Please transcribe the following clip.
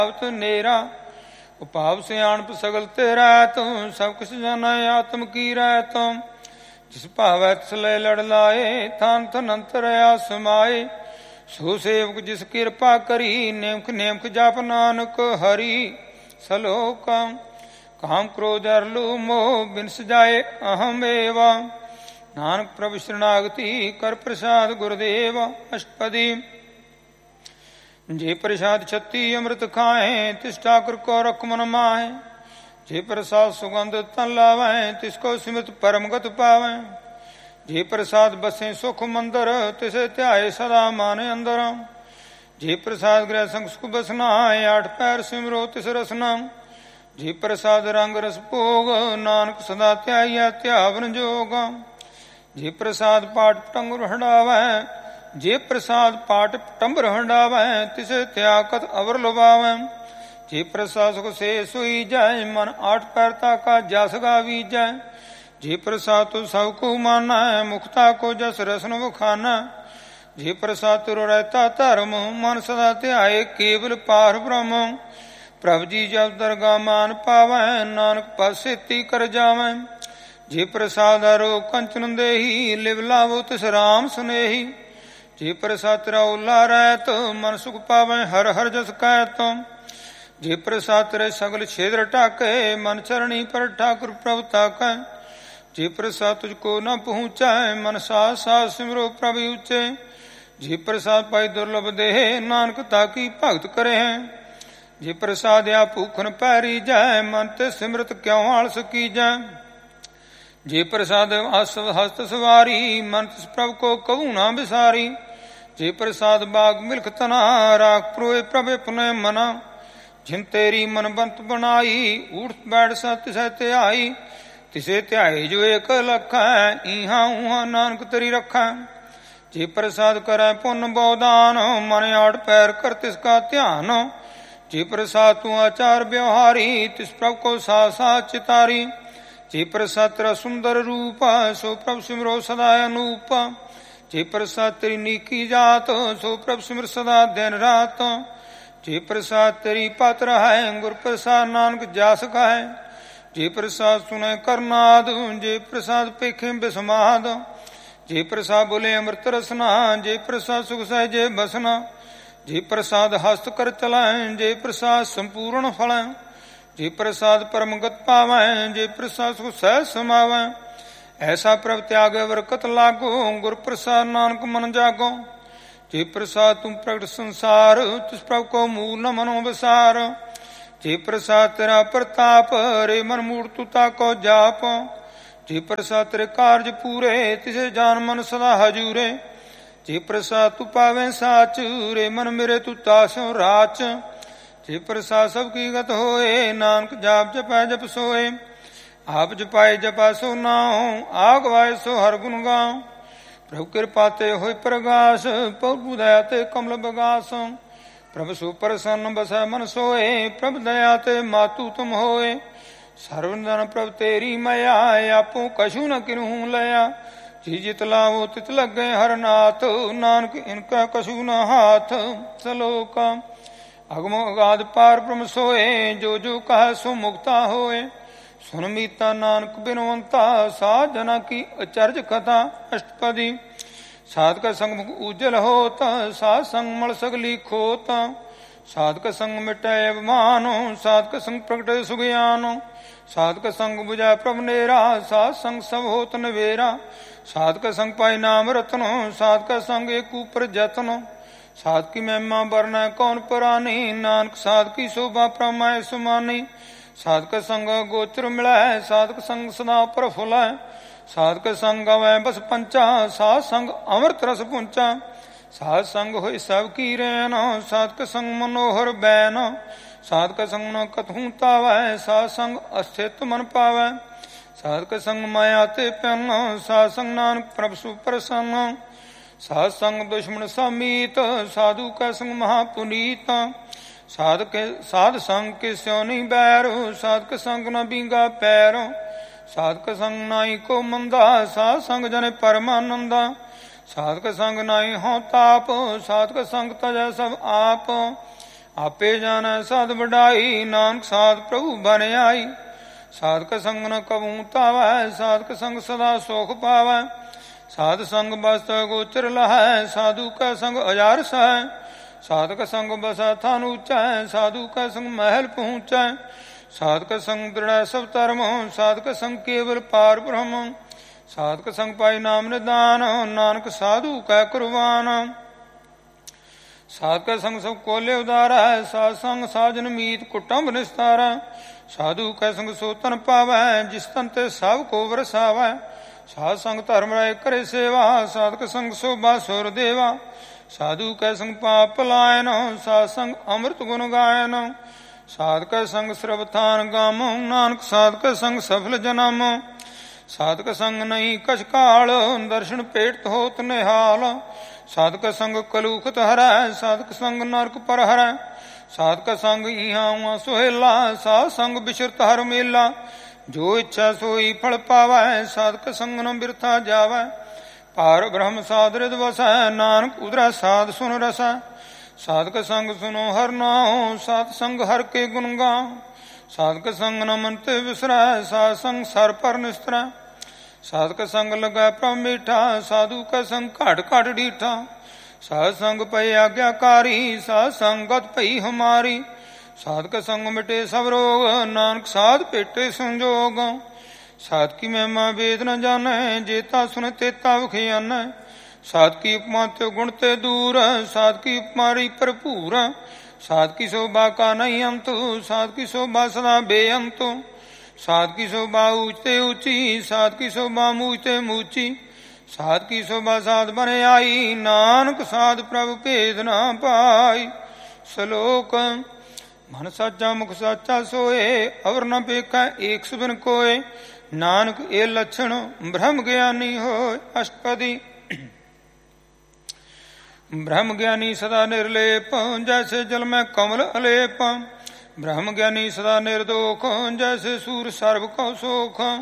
नेरा उपाव सियाणप सगल तेरा तुम सब कुछ जाना आत्म की राय तुम जिस भावै तिस लय लड़ लाए थान थन अंतर समाए सो सेवक जिस कृपा करी नेमक नेमक जाप नानक हरि सलोक काम क्रोध अरलू मोह बिन सजाए अहम एवा नानक प्रभु शरणागति कर प्रसाद गुरुदेव अष्टपदी जे प्रसाद छत्ती अमृत खाए तिस ठाकुर को रख मन माहे जे प्रसाद सुगंध तन लावे तिसको सिमृत परमगत पावे जे प्रसाद बसे सुख मंदर तिसे ध्याए सदा माने अंदर जे प्रसाद गृह संग सुख बसना आठ पैर सिमरो तिस रसना जे प्रसाद रंग रस भोग नानक सदा ध्याया ध्यावन जोग जे प्रसाद पाठ टंग हटावे जे प्रसाद पाठ टंबर हंडावै तिसे त्यागत अवर लुभावै जे प्रसाद सुख से सोई जाय मन आठ पैरता का जस गावी जाय जे प्रसाद तो सब को माना मुक्ता को जस रसन खाना जे प्रसाद तुर रहता धर्म मन सदा ध्याय केवल पार ब्रह्म प्रभु जी जब दरगाह मान पावै नानक पासेती कर जावै जे प्रसाद आरो कंचन देही लिव लावो तिस राम सुनेही जे प्रसाद ओला रहत मन सुख पावे हर हर जस कहत जे प्रसाद रे सगल छेद्र टाके मन चरणी पर ठाकुर प्रभु ताकै जे प्रसाद तुझको न पहुँचाए मन साथ साथ सिमरो प्रभु ऊंचे जे प्रसाद पाई दुर्लभ देह नानक ताकी भगत करे हैं जे प्रसाद या भूखन पैरी जाए मन ते सिमरत क्यों आलस की जाए जे प्रसाद हस्त सवारी मन तिस प्रभु को कहूँ ना बिसारी जे प्रसाद बाग मिल्ख तना राख प्रोए प्रभे पुनः मना जिन तेरी मन बंत बनाई उठ बैठ सत सहते आई तिसे ध्याए जो एक लख है इहा उहा नानक तेरी रखा जे प्रसाद करे पुन बहुदान मन आठ पैर कर तिसका ध्यान जे प्रसाद तू आचार व्यवहारी तिस प्रभु को सा सा चितारी जे प्रसाद तेरा सुंदर रूप सो प्रभु सिमरो सदा अनूप जे प्रसाद तेरी नीकी जात सो प्रभु सिमर सदा दिन रात जे प्रसाद तेरी पात्र है गुर प्रसाद नानक जास का है जे प्रसाद सुने करनाद जे प्रसाद पेखे बिस्माद जे प्रसाद बोले अमृत रसना जे प्रसाद सुख सहजे बसना जे प्रसाद हस्त कर चलाए जे प्रसाद संपूर्ण फल जे प्रसाद परमगत पावै जे प्रसाद सुख सहज समावै ऐसा प्रभ त्याग बरकत लागो गुर प्रसाद नानक मन जागो जे प्रसाद तुम प्रगट संसार तिस प्रभु को मूल न मनो विसार जे प्रसाद तेरा प्रताप रे मन मूर्तुता को जाप जे प्रसाद तेरे कार्य पूरे तिसे जान मन सदा हजूरे जे प्रसाद तू पावे साच रे मन मेरे तू तासो राच जे प्रसाद सबकी गत होए नानक जाप जपै जप सोए आप जपाए जपा सो नाओ आगवाए सो हर गुण गाओ प्रभु कृपा ते होय प्रगास प्रभु दया ते कमल बगास प्रभु सु प्रसन्न बसै मन सोए प्रभु दया ते मातु तुम होए सर्वजन प्रभु तेरी मया आपो कछु न किन्हू लया जी जित लावो तित लगे हर नाथ नानक इनका कछु न हाथ सलोका अगमो अगाध पार ब्रह्म सोए जो जो कह सो मुक्ता होए सुन मीता नानक बिनवंता साध जना की अचर्ज कथा अष्टपदी साध का संग उज्जल होता साध संग मल सगली खोता साध का संग मिटे अभिमानो साध का संग प्रगटे सुज्ञानो साध का संग बुझा प्रभु नेरा साध संग सब होत नवेरा साध का संग पाई नाम रत्नो साध का संग एक ऊपर जतनो साध की महिमा वर्ण कौन पुरानी नानक साध की शोभा प्रमाय सुमानी साधक संग गोचर मिलै साधक संग सदा प्रफुल्ल साधक संग गवै बस पंचा साध संग अमृत रस पुंचा साध संग होय सब की रैन साधक संग मनोहर बैन साधक संग न कतहूं तावै साध संग अस्थित मन पावै साधक संग माया ते पैन साध संग नानक प्रभु सुप्रसन्न साध संग दुश्मन समीत साधु का संग महापुनीत साध संग के स्योनी बैरो साधक संग न बींगा पैरो साधक संग नाई को मंदा साध संग जने परमानंदा साधक संग नाई हो ताप साधक संग तजै सब आप ਆਪੇ ਜਾਣੈ ਸਾਧ ਵਡਾਈ, ਨਾਨਕ ਸਾਧ ਪ੍ਰਭੂ ਬਨ ਆਈ। ਸਾਧਕ ਸੰਗ ਨ ਕਬੂ ਤਾਵੈ, ਸਾਧਕ ਸੰਗ ਸਦਾ ਸੁਖ ਪਾਵੈ। ਸਾਧ ਸੰਗ ਬਸਤ ਗੋਚਰ ਲਹੈ, ਸਾਧੂ ਕੈ ਸੰਗ ਅਜਾਰ ਸਹਿ। ਸਾਧਕ ਸੰਗ ਬਸੈ ਥਾਨ ਊਚੈ, ਸਾਧੂ ਕੈ ਸੰਗ ਮਹਿਲ ਪਹੁੰਚੈ। ਸਾਧਕ ਸੰਗ ਦ੍ਰਿੜੈ ਸਭ ਧਰਮ, ਸਾਧਕ ਸੰਗ ਕੇਵਲ ਪਾਰ ਬ੍ਰਹਮ। ਸਾਧਕ ਸੰਗ ਪਾਈ ਨਾਮ ਨਿਦਾਨ, ਨਾਨਕ ਸਾਧੂ ਕੈ ਕੁਰਬਾਨ। ਸਾਧਕ ਸੰਗ ਸਭ ਕੋਲੇ ਉਦਾਰੈ, ਸਾਧ ਸੰਗ ਸਾਜਨ ਮੀਤ ਕੁਟੰਬ ਨਿਸਤਾਰੈ। ਸਾਧੂ ਕੈ ਸੰਗ ਸੋ ਤਨ ਪਾਵੈ, ਜਿਸ ਤਨ ਤੇ ਸਭ ਕੋ ਵਰਸਾਵੈ। ਸਾਧ ਸੰਗ ਧਰਮ ਰਾਏ ਕਰੇ ਸੇਵਾ, ਸਾਧਕ ਸੰਗ ਸੋਭਾ ਸੁਰ ਦੇਵਾ। ਸਾਧੂ ਕੈ ਸੰਗ ਪਾਪ ਪਲਾਇਨ, ਸਾਧ ਸੰਗ ਅੰਮ੍ਰਿਤ ਗੁਣ ਗਾਇਨ। ਸਾਧਕ ਸੰਗ ਸਰਬਥਾਨ ਗਮ, ਨਾਨਕ ਸਾਧਕ ਸੰਗ ਸਫਲ ਜਨਮ। ਸਾਧਕ ਸੰਗ ਨਹੀਂ ਕਛ ਕਾਲ, ਦਰਸ਼ਨ ਭੇਟ ਹੋਤ ਨਿਹਾਲ। ਸਾਧਕ ਸੰਗ ਕਲੂਖਤ ਹਰੈ, ਸਾਧਕ ਸੰਗ ਨਰਕ ਪਰ ਹਰੈ। ਸਾਧਕ ਸੰਗ ਇਹਾਂ ਸੁਹੇਲਾ, ਸਾਧ ਸੰਗ ਬਿਸ਼ਰਤ ਹਰ ਮੇਲਾ। ਜੋ ਇੱਛਾ ਸੋਈ ਫਲ ਪਾਵੈ, ਸਾਧਕ ਸੰਗ ਨ ਬਿਰਥਾ ਜਾਵੈ। ਪਾਰ ਬ੍ਰਹਮ ਸਾਧ ਰਿਦ ਵਸੈ, ਨਾਨਕ ਉਦਰੈ ਸਾਧ ਸੁਨ ਰਸੈ। ਸਾਧਕ ਸੰਗ ਸੁਨੋ ਹਰ ਨਾਉ, ਸਾਧ ਸੰਗ ਹਰ ਕੇ ਗੁਣ ਗਾਉ। ਸਾਧਕ ਸੰਗ ਨ ਮਨ ਤੇ ਵਿਸਰੈ, ਸਾਧ ਸੰਗ ਸਰ ਪਰ ਨਿਸਤਰੈ। ਸਾਧਕ ਸੰਗ ਲਗੈ ਪ੍ਰਭ ਮੀਠਾ, ਸਾਧੂ ਕੈ ਸੰਗ ਘਟ ਘਟ ਡੀਠਾ। ਸਾਧ ਸੰਗ ਪਏ ਆਗਿਆਕਾਰੀ, ਸਾਧ ਸੰਗਤ ਪਈ ਹਮਾਰੀ। ਸਾਧਕ ਸੰਗ ਮਿਟੇ ਸਭ ਰੋਗ, ਨਾਨਕ ਸਾਧ ਭੇਟੇ ਸੰਜੋਗ। ਸਾਧਕੀ ਮਹਿਮਾ ਵੇਦ ਨ ਜਾਣੈ, ਜੇਤਾ ਸੁਨ ਤੇਤਾ ਵਖਿਆਨੈ। ਸਾਧਕੀ ਉਪਮਾ ਤੇ ਗੁਣ ਤੇ ਦੂਰ, ਸਾਧਕੀ ਉਪਮਾ ਰਹੀ ਭਰਪੂਰ। ਸਾਧਕੀ ਸੋਭਾ ਕਾ ਨਹੀਂ ਅੰਤ, ਸਾਧਕੀ ਸੋਭਾ ਸਦਾ ਬੇਅੰਤ। ਸਾਧਕੀ ਸੋਭਾ ਊਚ ਤੇ ਊਚੀ, ਸਾਧਕੀ ਸੋਭਾ ਮੂਚ ਤੇ ਮੂਚੀ। ਸਾਧਕੀ ਸੋਭਾ ਸਾਧ ਬਨ ਆਈ, ਨਾਨਕ ਸਾਧ ਪ੍ਰਭ ਭੇਦ ਨਾ ਪਾਈ। ਸ਼ਲੋਕ ਮਨ ਸਾਚਾ ਮੁਖ ਸਾਚਾ ਸੋਏ, ਅਵਰ ਨ ਪੇਖੈ ਏਕ ਸੁਬਨ ਕੋਏ। ਨਾਨਕ ਇਹ ਲੱਛਣ ਬ੍ਰਹਮ ਗਿਆਨੀ ਹੋਏ। ਅਸ਼ਟਪਦੀ। ਬ੍ਰਹਮ ਗਿਆਨੀ ਸਦਾ ਨਿਰਲੇਪ, ਜੈਸੇ ਜਲ ਮੈਂ ਕਮਲ ਅਲੇਪ। ਬ੍ਰਹਮ ਗਿਆਨੀ ਸਦਾ ਨਿਰਦੋਖ, ਜੈਸੇ ਸੂਰ ਸਰਬ ਕਉ ਸੋਖ।